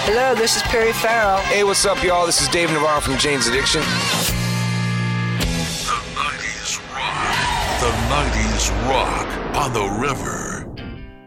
Hello, this is Perry Farrell. Hey, what's up, y'all? This is Dave Navarro from Jane's Addiction. The 90s rock. The 90s rock on the river.